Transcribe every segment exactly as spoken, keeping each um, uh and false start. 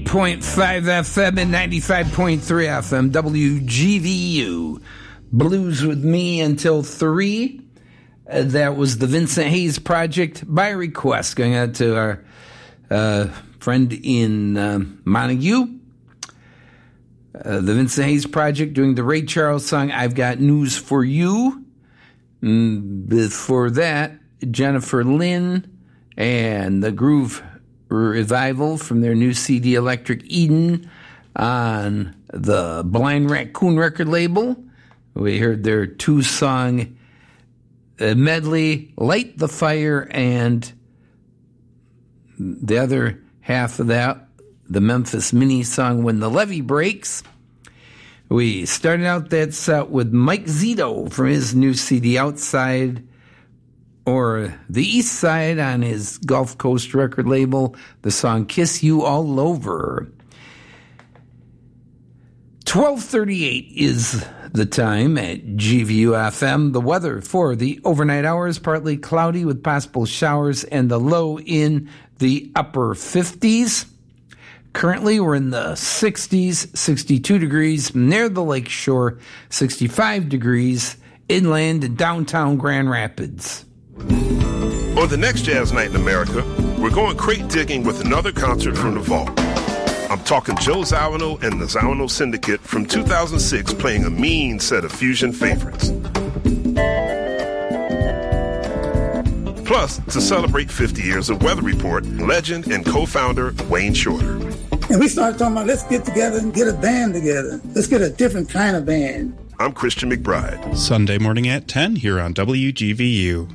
point five F M and ninety-five point three F M, W G V U. Blues with me until three. Uh, that was the Vincent Hayes Project by request, going out to our uh, friend in uh, Montague. Uh, the Vincent Hayes Project doing the Ray Charles song, I've Got News for You. Mm, before that, Jennifer Lynn and the Groove Revival from their new C D Electric Eden on the Blind Raccoon record label. We heard their two-song medley, Light the Fire, and the other half of that, the Memphis Mini song, When the Levee Breaks. We started out that set with Mike Zito from his new C D Outside, or The East Side, on his Gulf Coast record label, the song Kiss You All Over. twelve thirty-eight is the time at G V U F M. The weather for the overnight hours, partly cloudy with possible showers and the low in the upper fifties. Currently, we're in the sixties, sixty-two degrees near the lake shore, sixty-five degrees inland in downtown Grand Rapids. On the next Jazz Night in America, we're going crate digging with another concert from the vault. I'm talking Joe Zawinul and the Zawinul Syndicate from two thousand six playing a mean set of fusion favorites. Plus, to celebrate fifty years of Weather Report, legend and co-founder Wayne Shorter. And we started talking about, let's get together and get a band together. Let's get a different kind of band. I'm Christian McBride. Sunday morning at ten here on W G V U.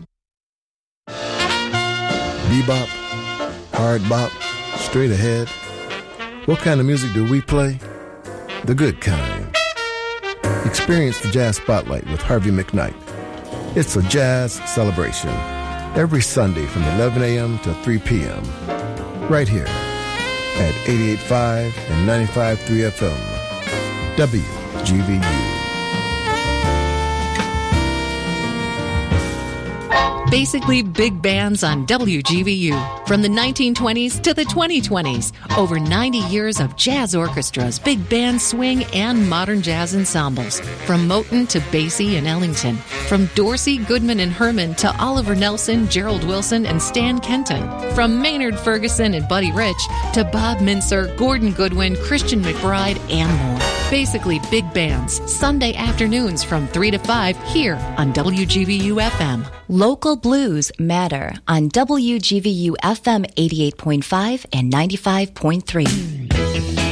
Bebop, hard bop, straight ahead. What kind of music do we play? The good kind. Experience the Jazz Spotlight with Harvey McKnight. It's a jazz celebration every Sunday from eleven a.m. to three p.m. right here at eighty-eight point five and ninety-five point three F M, W G V U. Basically big bands on W G V U. From the nineteen twenties to the twenty twenties. Over ninety years of jazz orchestras, big band swing, and modern jazz ensembles. From Moten to Basie and Ellington. From Dorsey, Goodman, and Herman to Oliver Nelson, Gerald Wilson, and Stan Kenton. From Maynard Ferguson and Buddy Rich to Bob Mincer, Gordon Goodwin, Christian McBride, and more. Basically big bands. Sunday afternoons from three to five here on W G V U F M. Local blues matter on W G V U F M eighty-eight point five and ninety-five point three.